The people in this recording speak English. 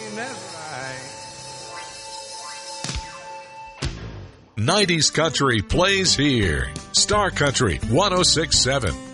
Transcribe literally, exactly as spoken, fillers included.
That's right. nineties Country plays here. Star Country one oh six point seven.